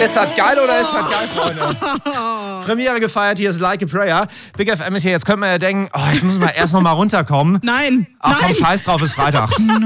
Ist das geil oder ist das geil, Freunde? Premiere gefeiert, hier ist Like a Prayer. Big FM ist hier, jetzt könnte man ja denken, jetzt müssen wir erst noch mal runterkommen. Nein. Ach komm, scheiß drauf, ist Freitag.